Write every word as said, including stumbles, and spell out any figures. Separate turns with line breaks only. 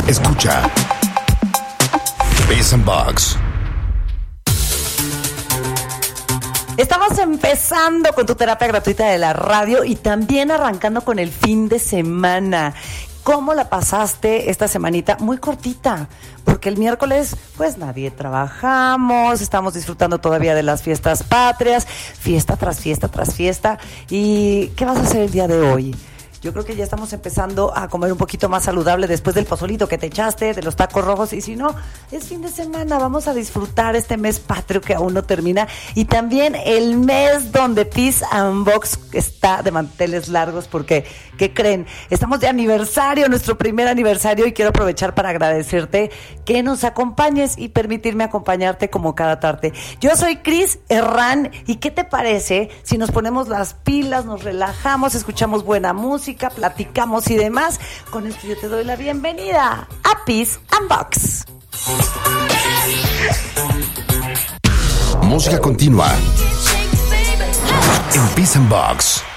Escucha Peace and Box.
Estamos empezando con tu terapia gratuita de la radio y también arrancando con el fin de semana. ¿Cómo la pasaste esta semanita? Muy cortita, porque el miércoles pues nadie trabajamos, estamos disfrutando todavía de las fiestas patrias, fiesta tras fiesta tras fiesta. ¿Y qué vas a hacer el día de hoy? Yo creo que ya estamos empezando a comer un poquito más saludable después del pozolito que te echaste, de los tacos rojos. Y si no, es fin de semana. Vamos a disfrutar este mes patrio que aún no termina. Y también el mes donde Peace and Box está de manteles largos. Porque, ¿qué creen? Estamos de aniversario, nuestro primer aniversario. Y quiero aprovechar para agradecerte que nos acompañes y permitirme acompañarte como cada tarde. Yo soy Cris Herrán. ¿Y qué te parece si nos ponemos las pilas, nos relajamos, escuchamos buena música, platicamos y demás? Con esto yo te doy la bienvenida a Peace and Box.
Música continua en Peace and Box.